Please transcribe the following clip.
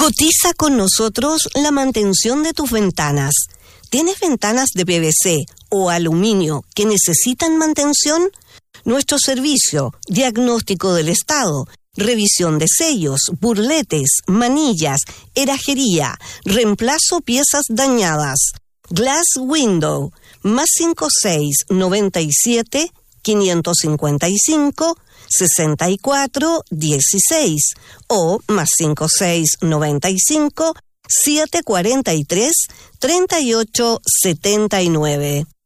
Cotiza con nosotros la mantención de tus ventanas. ¿Tienes ventanas de PVC o aluminio que necesitan mantención? Nuestro servicio, diagnóstico del estado, revisión de sellos, burletes, manillas, herrajería, reemplazo piezas dañadas. Glass Window, más 5697 555 6416 o más 5695 743 3879.